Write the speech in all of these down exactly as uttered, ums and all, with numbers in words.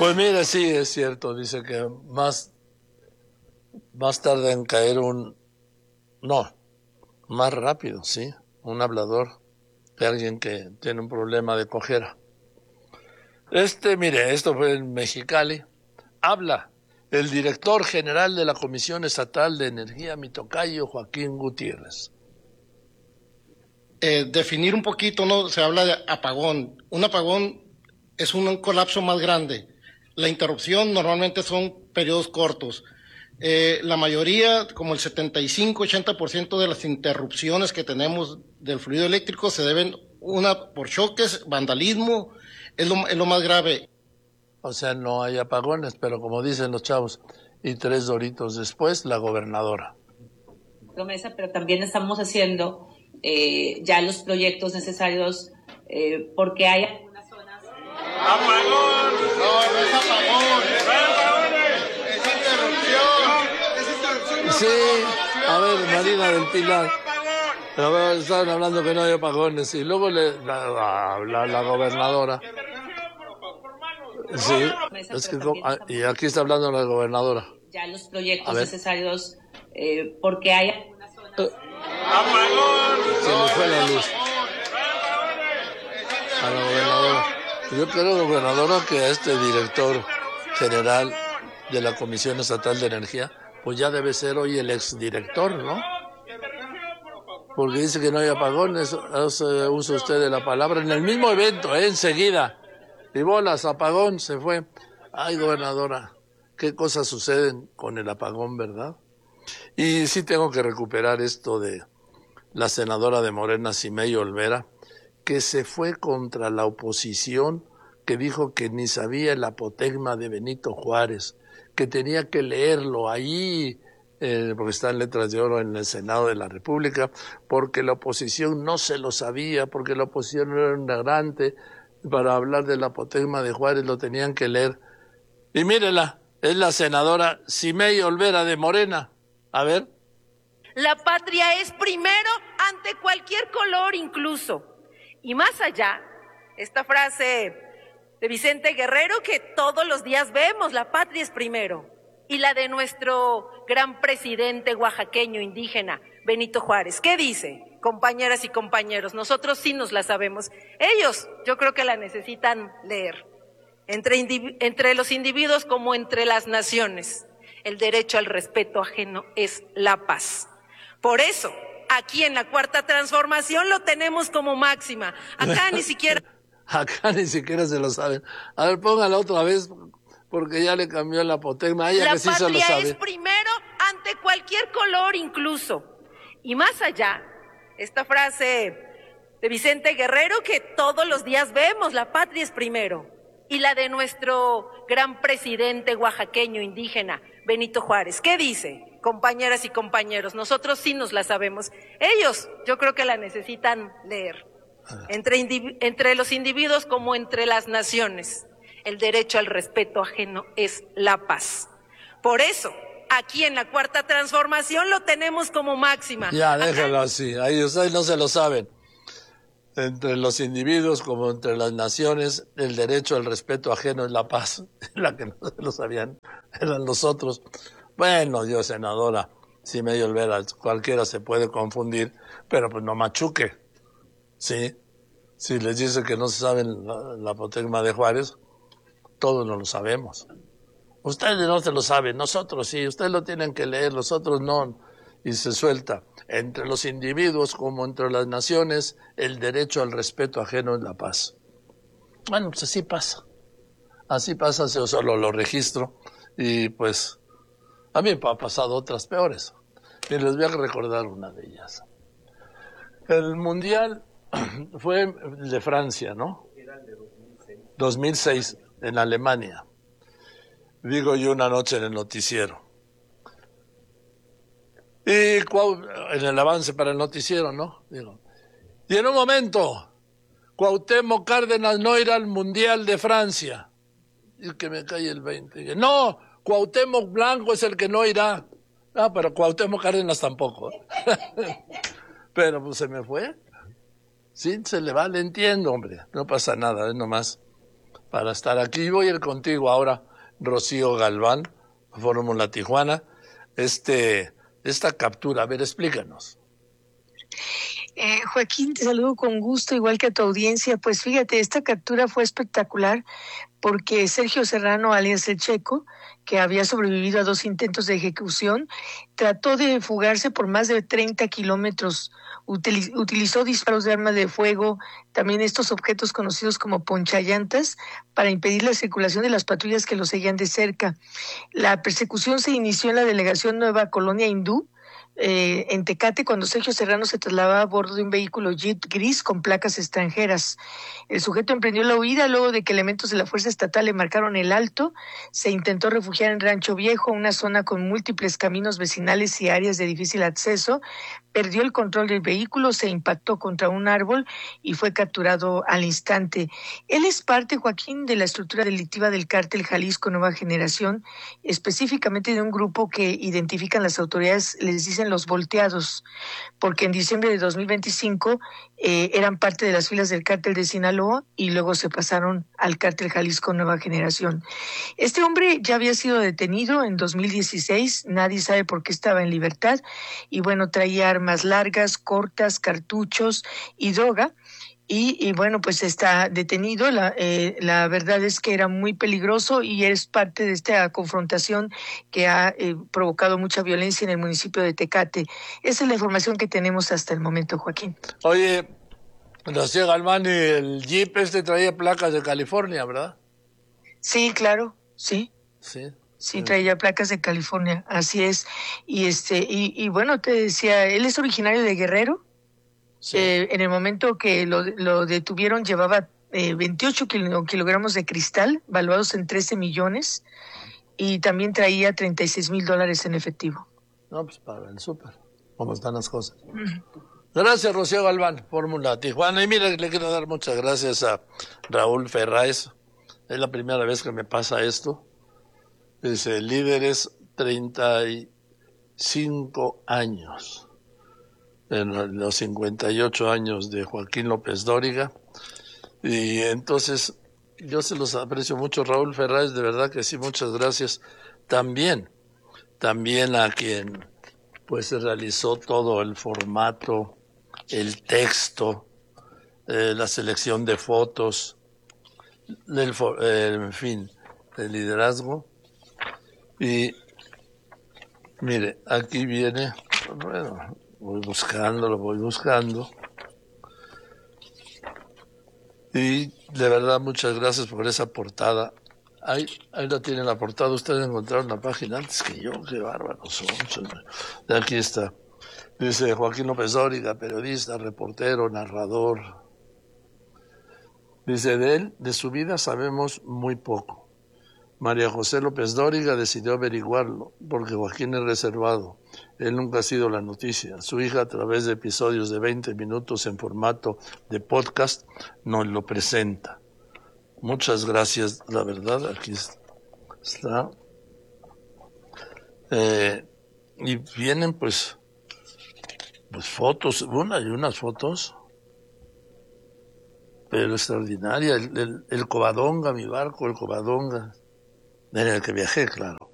Pues mire, sí, es cierto, dice que más, más tarda en caer un... No, más rápido, sí, un hablador de alguien que tiene un problema de cojera. Este, mire, esto fue en Mexicali. Habla el director general de la Comisión Estatal de Energía, mi tocayo Joaquín Gutiérrez. Eh, definir un poquito, ¿no? Se habla de apagón. Un apagón es un colapso más grande. La interrupción normalmente son periodos cortos. Eh, la mayoría, como el setenta y cinco, ochenta por ciento de las interrupciones que tenemos del fluido eléctrico se deben, una, por choques, vandalismo, es lo, es lo más grave. O sea, no hay apagones, pero como dicen los chavos, y tres doritos después, la gobernadora. Promesa, pero también estamos haciendo eh, ya los proyectos necesarios eh, porque hay algunas zonas... ¡Apagón! No, no es apagón. Es interrupción. Es interrupción. Sí, a ver, Marina del Pilar. A ver, estaban hablando que no hay apagones y luego le, la, la, la, la gobernadora. Sí, es que, y aquí está hablando la gobernadora. Ya los proyectos necesarios eh, porque hay algunas zonas... Uh, ¡Apagón! Se le fue la luz a la gobernadora. Yo creo, gobernadora, que a este director general de la Comisión Estatal de Energía, pues ya debe ser hoy el exdirector, ¿no? Porque dice que no hay apagones, usa usted de la palabra en el mismo evento, ¿eh? Enseguida. Y bolas, apagón, se fue. Ay, gobernadora, qué cosas suceden con el apagón, ¿verdad? Y sí tengo que recuperar esto de la senadora de Morena, Simei Olvera, que se fue contra la oposición, que dijo que ni sabía el apotegma de Benito Juárez, que tenía que leerlo ahí, eh, porque está en letras de oro en el Senado de la República, porque la oposición no se lo sabía, porque la oposición no era ignorante. Para hablar del apotegma de Juárez lo tenían que leer. Y mírela, es la senadora Simei Olvera de Morena. A ver. La patria es primero ante cualquier color incluso. Y más allá, esta frase de Vicente Guerrero que todos los días vemos, la patria es primero. Y la de nuestro gran presidente oaxaqueño indígena, Benito Juárez. ¿Qué dice? Compañeras y compañeros, nosotros sí nos la sabemos. Ellos, yo creo que la necesitan leer. Entre, entre los individuos como entre las naciones, el derecho al respeto ajeno es la paz. Por eso, aquí en la Cuarta Transformación lo tenemos como máxima. Acá ni siquiera... Acá ni siquiera se lo saben. A ver, póngala otra vez, porque ya le cambió el apotegma. A ella la que sí se lo sabe. La patria es primero ante cualquier color incluso. Y más allá, esta frase de Vicente Guerrero que todos los días vemos, la patria es primero. Y la de nuestro gran presidente oaxaqueño indígena, Benito Juárez. ¿Qué dice? Compañeras y compañeros, nosotros sí nos la sabemos. Ellos, yo creo que la necesitan leer. Entre, entre los individuos como entre las naciones, el derecho al respeto ajeno es la paz. Por eso, aquí en la Cuarta Transformación lo tenemos como máxima. Ya, déjalo así, ahí ustedes no se lo saben. Entre los individuos como entre las naciones, el derecho al respeto ajeno es la paz. La que no se lo sabían eran los otros. Bueno, yo, senadora, si medio Olvera, cualquiera se puede confundir, pero pues no machuque. Sí, si les dice que no se saben la, la apotegma de Juárez, todos no lo sabemos. Ustedes no se lo saben, nosotros sí, ustedes lo tienen que leer, los otros no. Y se suelta. Entre los individuos como entre las naciones, el derecho al respeto ajeno es la paz. Bueno, pues así pasa. Así pasa, yo solo lo registro. Y pues, a mí me ha pasado otras peores. Y les voy a recordar una de ellas. El Mundial fue de Francia, ¿no? dos mil seis, en Alemania. Digo yo una noche en el noticiero. Y en el avance para el noticiero, ¿no? Digo. Y en un momento, Cuauhtémoc Cárdenas no irá al Mundial de Francia. Y que me cae el veinte. Y, no, Cuauhtémoc Blanco es el que no irá. Ah, pero Cuauhtémoc Cárdenas tampoco. Pero pues se me fue. Sí, se le va, le entiendo, hombre. No pasa nada, es nomás para estar aquí. Voy a ir contigo ahora, Rocío Galván, Fórmula Tijuana. Este, esta captura, a ver, explícanos. Eh, Joaquín, te saludo con gusto, igual que a tu audiencia. Pues fíjate, esta captura fue espectacular porque Sergio Serrano, alias El Checo, que había sobrevivido a dos intentos de ejecución, trató de fugarse por más de treinta kilómetros. Utiliz- utilizó disparos de arma de fuego, también estos objetos conocidos como ponchallantas, para impedir la circulación de las patrullas que lo seguían de cerca. La persecución se inició en la delegación Nueva Colonia Hindú, Eh, en Tecate, cuando Sergio Serrano se trasladaba a bordo de un vehículo Jeep gris con placas extranjeras. El sujeto emprendió la huida luego de que elementos de la Fuerza Estatal le marcaron el alto. Se intentó refugiar en Rancho Viejo, una zona con múltiples caminos vecinales y áreas de difícil acceso. Perdió el control del vehículo, se impactó contra un árbol y fue capturado al instante. Él es parte, Joaquín, de la estructura delictiva del cártel Jalisco Nueva Generación, específicamente de un grupo que identifican las autoridades, les dicen los volteados, porque en diciembre de dos mil veinticinco eh, eran parte de las filas del cártel de Sinaloa y luego se pasaron al cártel Jalisco Nueva Generación. Este hombre ya había sido detenido en dos mil dieciséis, nadie sabe por qué estaba en libertad, y bueno, traía armas largas, cortas, cartuchos y droga. Y, y bueno, pues está detenido. La, eh, la verdad es que era muy peligroso y es parte de esta confrontación que ha eh, provocado mucha violencia en el municipio de Tecate. Esa es la información que tenemos hasta el momento, Joaquín. Oye, Rocío Galván, el Jeep este traía placas de California, ¿verdad? Sí, claro, sí. Sí. Sí, traía placas de California, así es. Y este y, y bueno, te decía, él es originario de Guerrero. Sí. Eh, en el momento que lo, lo detuvieron llevaba eh, veintiocho kilo, kilogramos de cristal, valuados en trece millones, y también traía treinta y seis mil dólares en efectivo. No, pues para el súper, cómo están las cosas. Uh-huh. Gracias, Rocío Galván, Fórmula Tijuana. Y mira, le quiero dar muchas gracias a Raúl Ferráez. Es la primera vez que me pasa esto. Dice, líderes treinta y cinco años. En los cincuenta y ocho años de Joaquín López Dóriga. Y entonces, yo se los aprecio mucho, Raúl Ferráez, de verdad que sí, muchas gracias. También, también a quien pues realizó todo el formato, el texto, eh, la selección de fotos, el, eh, en fin, el liderazgo. Y mire, aquí viene, bueno, voy buscando, lo voy buscando. Y de verdad, muchas gracias por esa portada. Ahí, ahí la tiene la portada. Ustedes encontraron la página antes que yo. Qué bárbaros son. Aquí está. Dice Joaquín López Dóriga, periodista, reportero, narrador. Dice, de él, de su vida sabemos muy poco. María José López Dóriga decidió averiguarlo, porque Joaquín es reservado. Él nunca ha sido la noticia. Su hija, a través de episodios de veinte minutos en formato de podcast, nos lo presenta. Muchas gracias, la verdad, aquí está. Eh, y vienen, pues, pues fotos, una y unas fotos, pero extraordinaria. El, el, el Covadonga, mi barco, el Covadonga, en el que viajé, claro.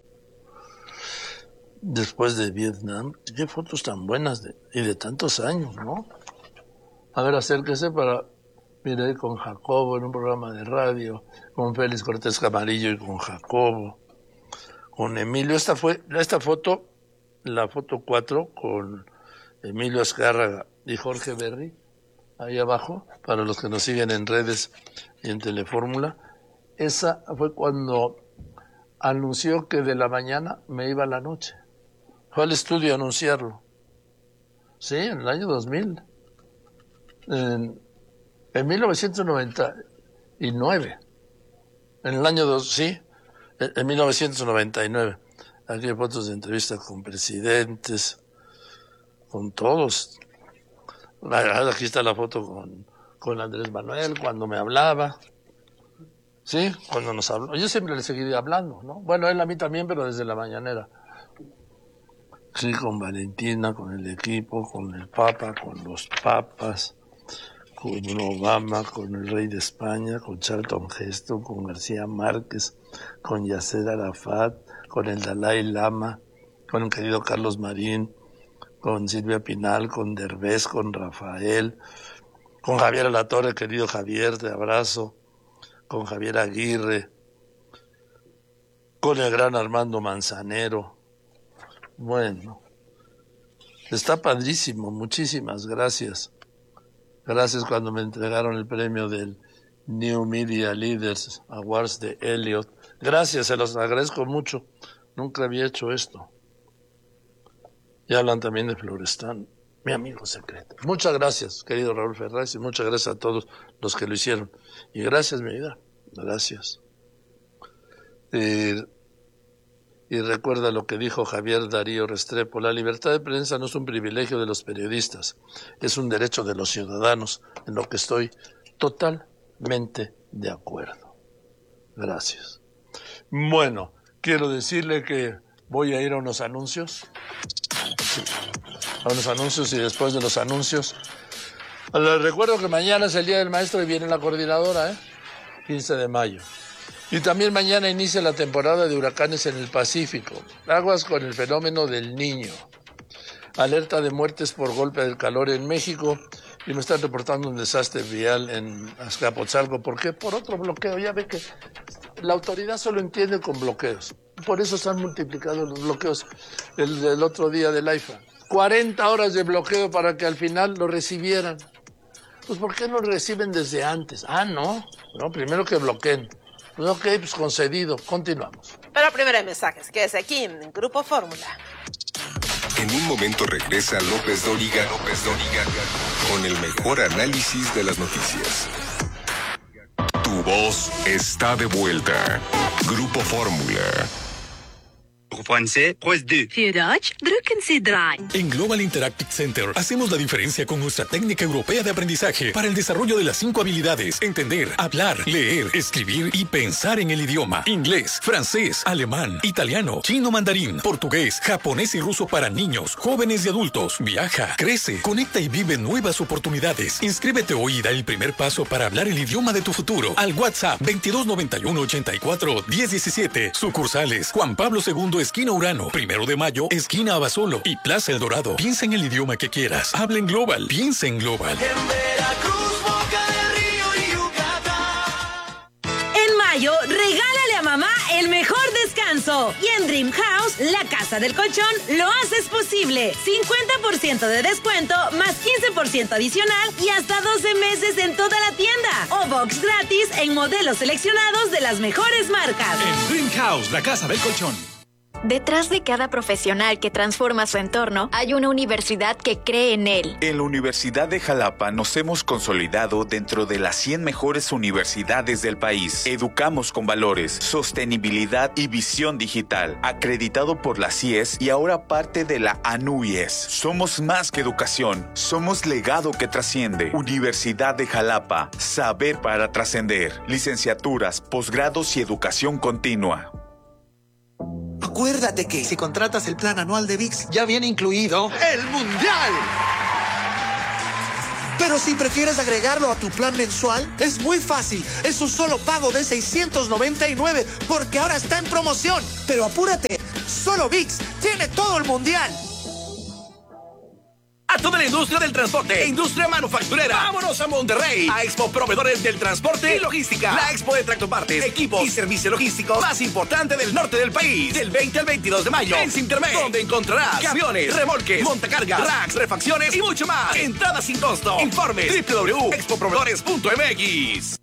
Después de Vietnam, qué fotos tan buenas de, y de tantos años, ¿no? A ver, acérquese para, mire, con Jacobo en un programa de radio, con Félix Cortés Camarillo y con Jacobo, con Emilio. Esta fue, esta foto, la foto cuatro, con Emilio Azcárraga y Jorge Berry, ahí abajo, para los que nos siguen en redes y en Telefórmula. Esa fue cuando anunció que de la mañana me iba a la noche. Fue al estudio a anunciarlo. Sí, en el año dos mil. En, en mil novecientos noventa y nueve. En el año dos, sí, en, en mil novecientos noventa y nueve. Aquí hay fotos de entrevistas con presidentes, con todos. Aquí está la foto con, con Andrés Manuel cuando me hablaba. Sí, cuando nos habló. Yo siempre le seguiría hablando, ¿no? Bueno, él a mí también, pero desde la mañanera. Sí, con Valentina, con el equipo, con el Papa, con los papas, con Obama, con el rey de España, con Charlton Heston, con García Márquez, con Yasser Arafat, con el Dalai Lama, con el querido Carlos Marín, con Silvia Pinal, con Derbez, con Rafael, con Javier Alatorre, querido Javier, te abrazo, con Javier Aguirre, con el gran Armando Manzanero. Bueno, está padrísimo, muchísimas gracias. Gracias cuando me entregaron el premio del New Media Leaders Awards de Elliot. Gracias, se los agradezco mucho. Nunca había hecho esto. Y hablan también de Florestan, mi amigo secreto. Muchas gracias, querido Raúl Ferraz, y muchas gracias a todos los que lo hicieron. Y gracias, mi vida. Gracias. Eh, y recuerda lo que dijo Javier Darío Restrepo: la libertad de prensa no es un privilegio de los periodistas, es un derecho de los ciudadanos, en lo que estoy totalmente de acuerdo. Gracias. Bueno, quiero decirle que voy a ir a unos anuncios. A unos anuncios y después de los anuncios. Les recuerdo que mañana es el Día del Maestro y viene la coordinadora, ¿eh? quince de mayo. Y también mañana inicia la temporada de huracanes en el Pacífico. Aguas con el fenómeno del Niño. Alerta de muertes por golpe del calor en México. Y me están reportando un desastre vial en Azcapotzalco. ¿Por qué? Por otro bloqueo. Ya ve que la autoridad solo entiende con bloqueos. Por eso se han multiplicado los bloqueos. El del otro día del AIFA. cuarenta horas de bloqueo para que al final lo recibieran. Pues ¿por qué no lo reciben desde antes? Ah, no. No, primero que bloqueen. Pues ok, pues concedido. Continuamos. Pero primero hay mensajes. Quédese aquí en Grupo Fórmula. En un momento regresa López Dóriga, López Dóriga, con el mejor análisis de las noticias. Tu voz está de vuelta. Grupo Fórmula. En Global Interactive Center hacemos la diferencia con nuestra técnica europea de aprendizaje para el desarrollo de las cinco habilidades: entender, hablar, leer, escribir y pensar en el idioma. Inglés, francés, alemán, italiano, chino, mandarín, portugués, japonés y ruso para niños, jóvenes y adultos. Viaja, crece, conecta y vive nuevas oportunidades. Inscríbete hoy y da el primer paso para hablar el idioma de tu futuro al WhatsApp veintidós noventa y uno ochenta y cuatro diez diecisiete. Sucursales Juan Pablo segundo, esquina Urano, Primero de Mayo, esquina Abasolo y Plaza El Dorado. Piensa en el idioma que quieras. Habla en Global. Piensa en Global. En Veracruz, Boca del Río y Yucatán. En mayo, regálale a mamá el mejor descanso. Y en Dream House, la casa del colchón, lo haces posible. cincuenta por ciento de descuento, más quince por ciento adicional y hasta doce meses en toda la tienda. O box gratis en modelos seleccionados de las mejores marcas. En Dream House, la casa del colchón. Detrás de cada profesional que transforma su entorno, hay una universidad que cree en él. En la Universidad de Jalapa nos hemos consolidado dentro de las cien mejores universidades del país. Educamos con valores, sostenibilidad y visión digital. Acreditado por la C I E S y ahora parte de la A N U Y E S. Somos más que educación, somos legado que trasciende. Universidad de Jalapa, saber para trascender. Licenciaturas, posgrados y educación continua. Acuérdate que si contratas el plan anual de V I X, ya viene incluido el Mundial. Pero si prefieres agregarlo a tu plan mensual, es muy fácil. Es un solo pago de seiscientos noventa y nueve porque ahora está en promoción. Pero apúrate, solo V I X tiene todo el Mundial. A toda la industria del transporte e industria manufacturera. Vámonos a Monterrey, a Expo Proveedores del Transporte y Logística. La expo de tractopartes, equipos y servicio logístico más importante del norte del país. Del veinte al veintidós de mayo en Sintermex, donde encontrarás camiones, remolques, montacargas, racks, refacciones y mucho más. Entrada sin costo. Informe doble u doble u doble u punto expo proveedores punto m x.